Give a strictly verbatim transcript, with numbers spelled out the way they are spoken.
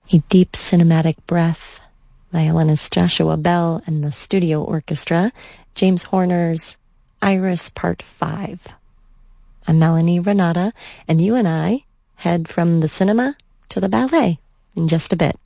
A deep cinematic breath, violinist Joshua Bell and the studio orchestra, James Horner's Iris Part five. I'm Melanie Renata, and you and I head from the cinema to the ballet in just a bit.